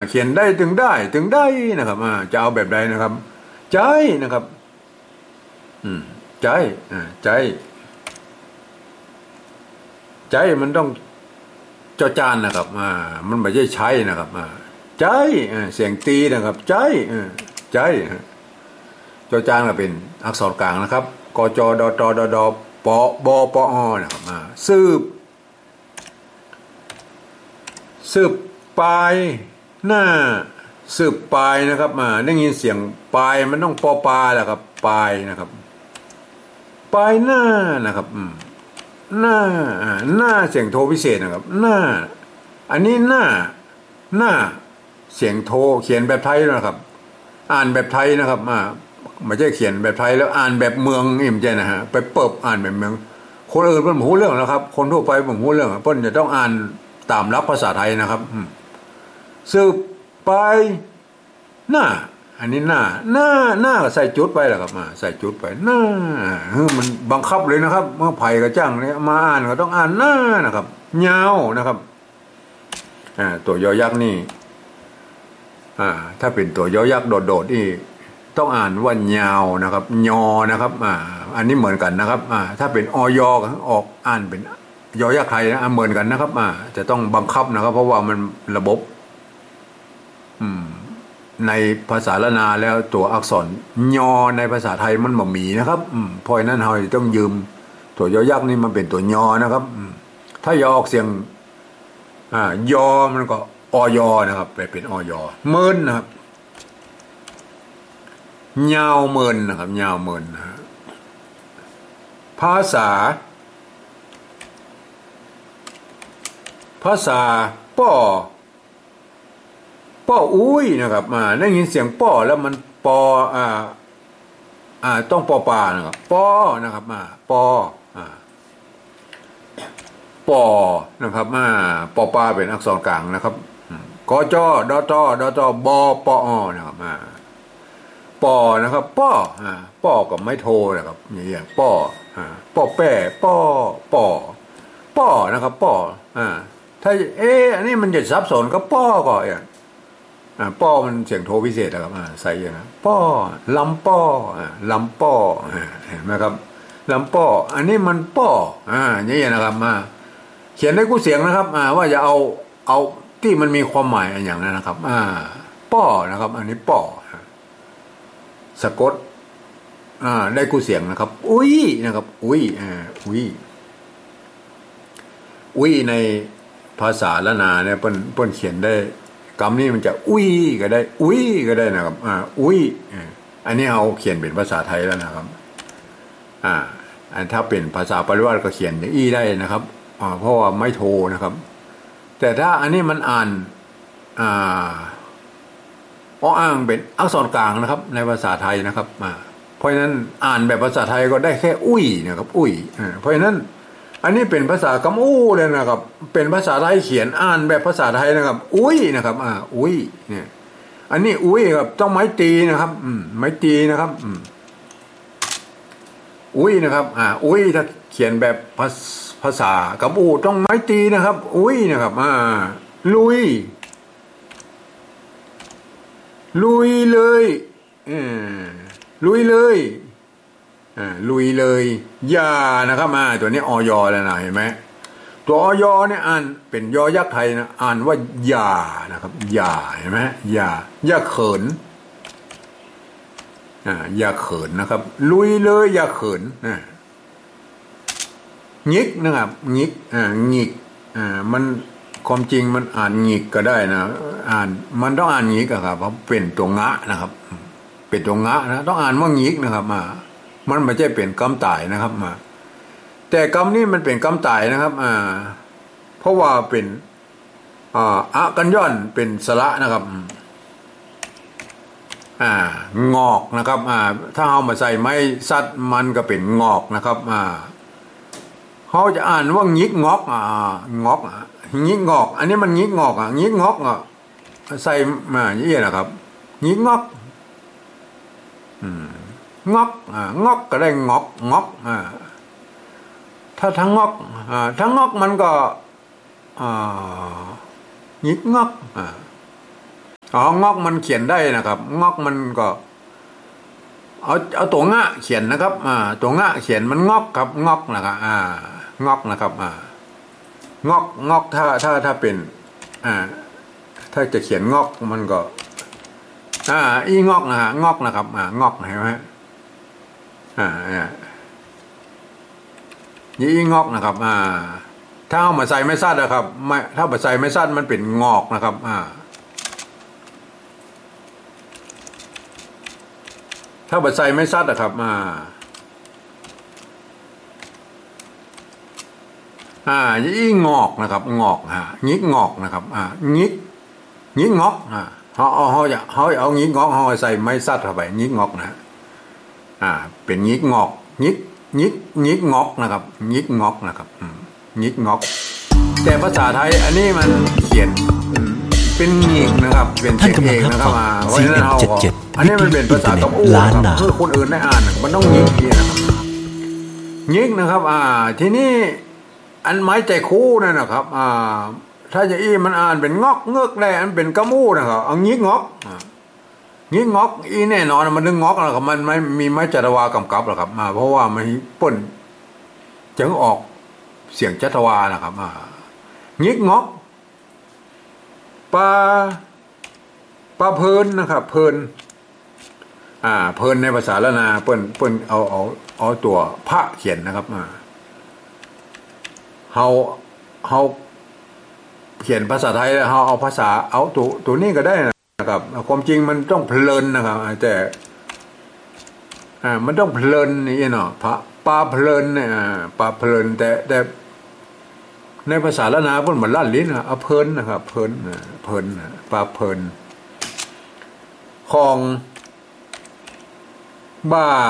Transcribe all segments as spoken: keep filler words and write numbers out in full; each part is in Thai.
เขียนได้ถึงได้ถึงได้นะครับอ่าจะเอาแบบใดนะครับใจนะครับอืมใจอ่าใจใจมันต้องจอจานนะครับอ่ามันไม่ใช่ใช้นะครับอ่าใจอ่าเสียงตีนะครับใจอ่าใจจอจานก็เป็นอักษรกลางนะครับกจดตดดปบปอนะครับอ่าสืบสืบปลายหน้าสืบปลายนะครับมาได้ยินเสียงปลายมันต้องปอปลาแหละครับปลายนะครับปลายหน้านะครับหน้าหน้าเสียงโทพิเศษนะครับหน้าอันนี้หน้าหน้าเสียงโทเขียนแบบไทยนะครับอ่านแบบไทยนะครับมาไม่ใช่เขียนแบบไทยแล้วอ่านแบบเมืองนี่ไม่ใช่นะฮะไปเปิบอ่านแบบเมืองคนอื่นเพิ่นหูเรื่องแล้วครับคนทั่วไปผมหูเรื่องเพิ่นจะต้องอ่านตามรับภาษาไทยนะครับสืบไปหน้าอันนี้หน้าหน้าหน้าใส่จุดไปแหละครับมาใส่จุดไปหน้ามันบังคับเลยนะครับเมื่อไผ่กระจ้างเนี่ยมาอ่านก็ต้องอ่านหน้านะครับยาวนะครับอ่าตัวยอยักษ์นี่อ่าถ้าเป็นตัวยอยักษ์โดดๆนี่ต้องอ่านว่ายาวนะครับยอนะครับอ่าอันนี้เหมือนกันนะครับอ่าถ้าเป็นอยอออกอ่านเป็นยอยักษ์ไทยนะเหมือนกันนะครับอ่าจะต้องบังคับนะครับเพราะว่ามันระบบอืมในภาษาละนาแล้วตัวอักษรยอในภาษาไทยมันบ่มีนะครับอืมเพราะฉะนั้นเราต้องยืมตัวยอยักษ์นี่มันเป็นตัวยอนะครับถ้ายอออกเสียงอ่ายอมันก็อยอนะครับไปเป็นอยอเมินนะครับยาวเมินนะครับยาวเมินนะภาษาภาษาป้อป้ออุ้ยนะครับมาได้ยินเสียงป้อแล้วมันปออ่าอ่าต้องปอปานะครับป้อนะครับมาปออ่าปอนะครับมาปอปาเป็นอักษรกลางนะครับกจดตดตบปอนะครับมาปอนะครับป้ออ่าป้อกับไม่โทนะครับอย่างเงี้ยป้ออ่าป้อแป้ป้อป้อป้อนะครับป้ออ่าถ้าเอ๊ะอันนี้มันจะซับซ้อนก็ป้อก่อนอ่ะอ่าป้อมันเสียงโทพิเศษนะครับอ่าใส่อย่างนะป้อลำป้ออ่าลำป้ออ่าเห็นไหมครับลำป้ออันนี้มันป้ออ่าอย่างเงี้ยนะครับมาเขียนได้กู้เสียงนะครับอ่าว่าจะเอาเอาที่มันมีความหมายอย่างนั้นนะครับอ่าป้อนะครับอันนี้ป้อสะกดอ่าได้กู้เสียงนะครับอุ้ยนะครับอุ้ยอ่าอุ้ยอุ้ยในภาษาละนาเนี่ยเปิ้นเปิ้นเขียนได้คำนี้มันจะอุ้ยก็ได้อุ้ยก็ได้นะครับอ่าอุ้ยอันนี้เอาเขียนเป็นภาษาไทยแล้วนะครับอ่าอันถ้าเป็นภาษาปริวัติก็เขียนอย่างอี้ได้นะครับอ่าเพราะว่าไม่โทนะครับแต่ถ้าอันนี้มันอ่านอ่าอ้ออ้างเป็นอักษรกลางนะครับในภาษาไทยนะครับอ่าเพราะฉะนั้นอ่านแบบภาษาไทยก็ได้แค่อุ้ยนะครับอุ้ยอ่าเพราะฉะนั้นอันนี้เป็นภาษากำอู้เลยนะครับเป็นภาษาไทยเขียนอ่านแบบภาษาไทยนะครับอุ้ยนะครับอ่าอุ้ยเนี่ยอันนี้อุ้ยครับต้องไม้ตีนะครับอืมไม้ตีนะครับอืมอุ้ยนะครับอ่าอุ้ยถ้าเขียนแบบภาภาษากำอู้ต้องไม้ตีนะครับอุ้ยนะครับอ่าลุยลุยเลยเออลุยเลยอ่าลุยเลยยานะครับอ่าตัวนี้อยอแล้วนะเห็นไหมตัวอยเนี่ยอ่านเป็นยอยักษ์ไทยนะอ่านว่ายานะครับยาเห็นไหมยาอย่าเขินอ่าอย่าเขินนะครับลุยเลยอย่าเขินอ่างิกนะครับงิกอ่างิกอ่ามันความจริงมันอ่านงิกก็ได้นะอ่านมันต้องอ่านงิกอะครับเพราะเป็นตัวงะนะครับเป็นตัวงะนะต้องอ่านว่างิกนะครับมามันไม่ใช่เป็นกำตายนะครับมาแต่กำนี้มันเป็นกำตายนะครับอ่าเพราะว่าเป็นอ่าอะกันย่อนเป็นสระนะครับอ่างอกนะครับอ่าถ้าเอามาใส่ไม้ซัดมันก็เป็นงอกนะครับอ่าเขาจะอ่านว่างิกงอกอ่างอกอ่ะงิกงอกอันนี้มันงิกงอกอ่ะงิกงอกอ่ะใส่มาอย่างนี้นะครับงิกงอกอืมงอกอ่างอกก็ได้งอกงอกอ่าถ้าทั้งงอกอ่าทั้งงอกมันก็อ่างิกงอกอ่าอ๋องอกมันเขียนได้นะครับงอกมันก็เอาเอาตัวงะเขียนนะครับอ่าตัวงะเขียนมันงอกครับงอกนะครับอ่างอกนะครับอ่างอกงอกถ้าถ้าถ้าเป็นอ่าถ้าจะเขียนงอกมันก็อ่าอีงอกนะฮะงอกนะครับอ่างอกเห็นไหมอ่าอ่านี่อีงอกนะครับอ่าถ้าเอามาใส่ไม่ซัดนะครับไม่ถ้ามาใส่ไม่ซัดมันเป็นงอกนะครับอ่าถ้าบัดใส่ไม่ซัดอะครับอ่าอ่ายี่งอกนะครับงอกฮะงิกงอกนะครับอ่างิกงิกงอกอ่าเขาเอาเขาจะเขาเอางิกงอกเขาใส่ไม่ซัดเข้าไปงิกงอกนะอ่าเป็นงิกงอกงิกงิกงิกงอกนะครับงิกงอกนะครับอืมงิกงอกแต่ภาษาไทยอันนี้มันเขียนเป็นงิกนะครับเป็นเสียงเองนะครับอ่าเพราะฉะนั้นเราอันนี้มันเป็นภาษากับอู้ครับเพื่อคนอื่นได้อ่านมันต้องงิกนี่นะครับงิกนะครับอ่าทีนี้อันไม้ใจคู่นั่นนะครับอ่าถ้าจะอี้มันอ่านเป็นงอกเงือกได้อันเป็นกระมูนะครับเอางิกงอกงิกงอกอีแน่นอนมันนึงงอกแล้วครับมันไม่มีไม้จัตวากำกับหรอกครับอ่าเพราะว่ามันป่นจึงออกเสียงจัตวานะครับอ่างิกงอกปลาปลาเพลินนะครับเพลินอ่าเพลินในภาษาละนาเปิ้นเปิ้นเอาเอาเอาตัวพระเขียนนะครับอ่าเฮาเฮาเขียนภาษาไทยเฮาเอาภาษาเอาตัวตัวนี้ก็ได้นะครับความจริงมันต้องเพลินนะครับแต่อ่ามันต้องเพลินนี่เนาะพระปลาเพลินเนี่ยปลาเพลินแต่แต่ในภาษาละนาเพิ่นเหมือนลั่นลิ้นนะเอาเพลินนะครับเพลินเพลินปลาเพลินของบ้า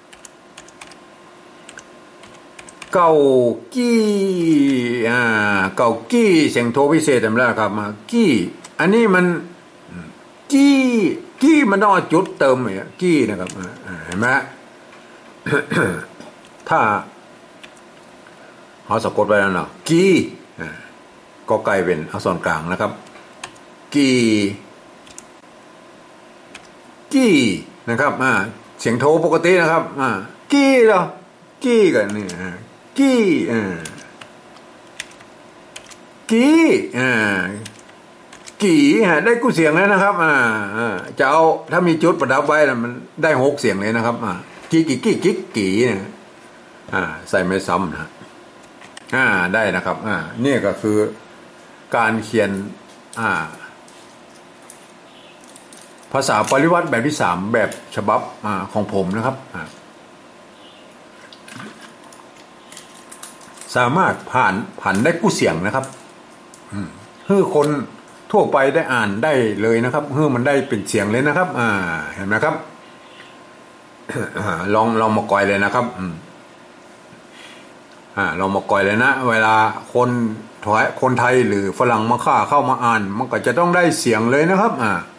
เก่ากี้อ่าเก่ากี้เสียงโทพิเศษจำได้ครับมากี้อันนี้มันกี้กี้มันต้องเอาจุดเติมไอ้กี้นะครับเห็นไหม ถ้าเขาสะกดไว้แล้วเนาะกี้ก็ไกลเป็นอักษรกลางนะครับกี้กี้นะครับอ่าเสียงโทปกตินะครับอ่ากี้เหรอกี้กันนี่กี้อ่ากี้อ่ากี้ฮะได้กู้เสียงเลยนะครับอ่าจะเอาถ้ามีจุดประดับไว้นะมันได้หกเสียงเลยนะครับอ่ากี้กี้กี้กี้กี้เนี่ยอ่าใส่ไม่ซ้ำนะอ่าได้นะครับอ่านี่ก็คือการเขียนอ่าภาษาปริวัติแบบที่สามแบบฉบับอ่าของผมนะครับอ่าสามารถผ่านผ่านได้กู้เสียงนะครับคือคนทั่วไปได้อ่านได้เลยนะครับคือมันได้เป็นเสียงเลยนะครับอ่าเห็นไหมครับลองลองมากอยเลยนะครับอ่าลองมากอยเลยนะเวลาคนถอยคนไทยหรือฝรั่งมาฆ่าเข้ามาอ่านมันก็จะต้องได้เสียงเลยนะครับอ่า